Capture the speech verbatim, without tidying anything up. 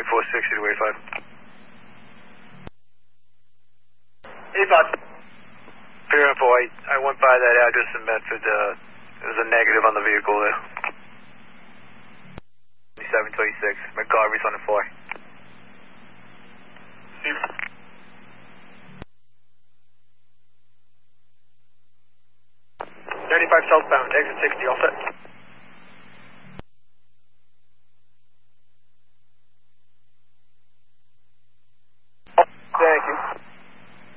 four sixty to eighty-five. eighty-five. Pier info, I, I went by that address in Medford. Uh, there was a negative on the vehicle there. twenty-seven twenty-six. McGarvey's on the floor. ninety-five southbound, exit sixty, all set.